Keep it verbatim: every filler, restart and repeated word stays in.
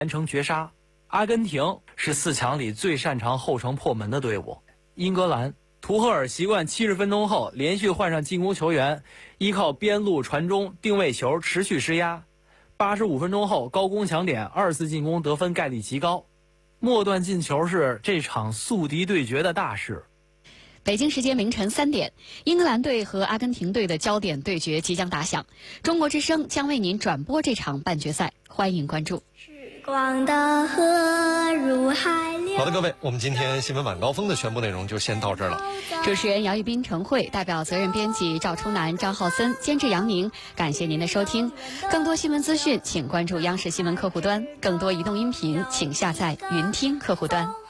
完成绝杀。阿根廷是四强里最擅长后程破门的队伍。英格兰，图赫尔习惯七十分钟后连续换上进攻球员，依靠边路传中、定位球持续施压。八十五分钟后高攻抢点，二次进攻得分概率极高。末段进球是这场宿敌对决的大事。 北京时间凌晨三点，英格兰队和阿根廷队的焦点对决即将打响。中国之声将为您转播这场半决赛，欢迎关注。 时光的河入海流。 好的，各位，我们今天新闻晚高峰的全部内容就先到这儿了。 主持人姚玉斌、陈慧，代表责任编辑赵初南、张浩森，监制杨宁，感谢您的收听。更多新闻资讯，请关注央视新闻客户端；更多移动音频，请下载云听客户端。